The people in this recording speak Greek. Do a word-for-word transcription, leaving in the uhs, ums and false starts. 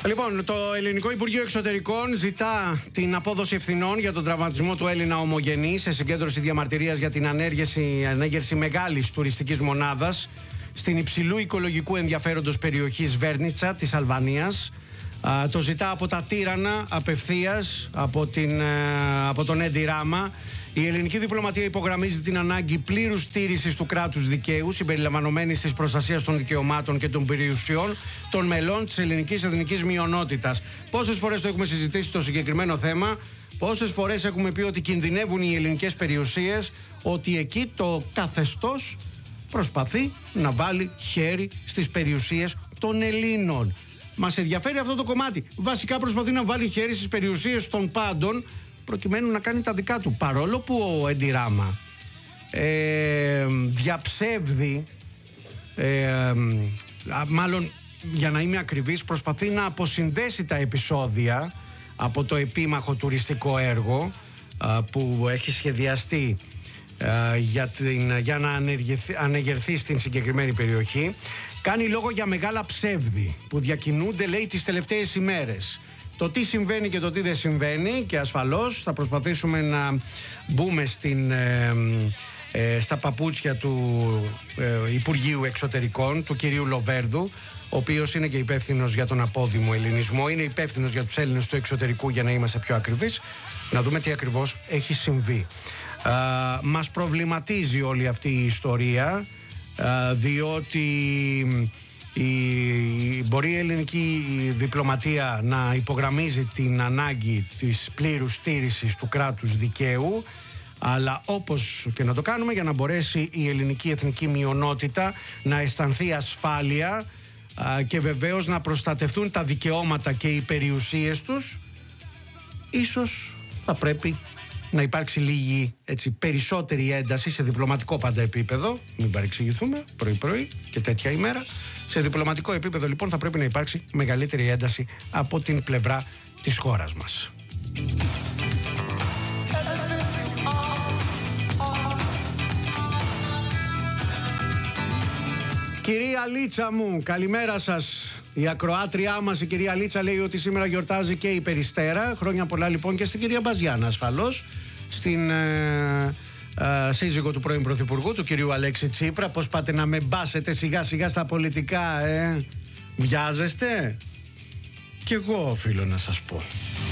Λοιπόν, το Ελληνικό Υπουργείο Εξωτερικών ζητά την απόδοση ευθυνών για τον τραυματισμό του Έλληνα ομογενή σε συγκέντρωση διαμαρτυρίας για την ανέργεση, ανέγερση μεγάλης τουριστικής μονάδας στην υψηλού οικολογικού ενδιαφέροντος περιοχή Βέρνιτσα της Αλβανίας. Α, το ζητά από τα Τύρανα απευθείας από, την, από τον Έντι Ράμα. Η ελληνική διπλωματία υπογραμμίζει την ανάγκη πλήρους στήρησης του κράτους δικαίου, συμπεριλαμβανομένης της προστασίας των δικαιωμάτων και των περιουσιών των μελών της ελληνικής εθνικής μειονότητας. Πόσες φορές το έχουμε συζητήσει το συγκεκριμένο θέμα, πόσες φορές έχουμε πει ότι κινδυνεύουν οι ελληνικές περιουσίες, ότι εκεί το καθεστώς προσπαθεί να βάλει χέρι στις περιουσίες των Ελλήνων. Μας ενδιαφέρει αυτό το κομμάτι. Βασικά προσπαθεί να βάλει χέρι στις περιουσίες των πάντων, προκειμένου να κάνει τα δικά του. Παρόλο που ο Έντι Ράμα ε, διαψεύδει, ε, μάλλον για να είμαι ακριβής, προσπαθεί να αποσυνδέσει τα επεισόδια από το επίμαχο τουριστικό έργο α, που έχει σχεδιαστεί α, για, την, για να ανεγερθεί στην συγκεκριμένη περιοχή. Κάνει λόγο για μεγάλα ψεύδι που διακινούνται, λέει, τις τελευταίες ημέρες. Το τι συμβαίνει και το τι δεν συμβαίνει, και ασφαλώς θα προσπαθήσουμε να μπούμε στην, ε, ε, στα παπούτσια του ε, Υπουργείου Εξωτερικών, του κυρίου Λοβέρδου, ο οποίος είναι και υπεύθυνος για τον απόδημο ελληνισμό, είναι υπεύθυνος για τους Έλληνες του εξωτερικού, για να είμαστε πιο ακριβείς, να δούμε τι ακριβώς έχει συμβεί. Α, μας προβληματίζει όλη αυτή η ιστορία, α, διότι Η, μπορεί η ελληνική διπλωματία να υπογραμμίζει την ανάγκη της πλήρους στήρησης του κράτους δικαίου, αλλά όπως και να το κάνουμε, για να μπορέσει η ελληνική εθνική μειονότητα να αισθανθεί ασφάλεια α, και βεβαίως να προστατευτούν τα δικαιώματα και οι περιουσίες τους, ίσως θα πρέπει να υπάρξει λίγη, έτσι, περισσότερη ένταση σε διπλωματικό πάντα επίπεδο. Μην παρεξηγηθούμε πρωί-πρωί και τέτοια ημέρα. Σε διπλωματικό επίπεδο, λοιπόν, θα πρέπει να υπάρξει μεγαλύτερη ένταση από την πλευρά της χώρας μας. Κυρία Λίτσα μου, καλημέρα σας. Η ακροάτριά μας, η κυρία Λίτσα, λέει ότι σήμερα γιορτάζει και η Περιστέρα. Χρόνια πολλά, λοιπόν, και στην κυρία Μπαζιάνα, ασφαλώς, στην ε, ε, σύζυγο του πρώην Πρωθυπουργού, του κυρίου Αλέξη Τσίπρα. Πώς πάτε να με μπάσετε σιγά σιγά στα πολιτικά, ε? Βιάζεστε? Κι εγώ οφείλω να σας πω.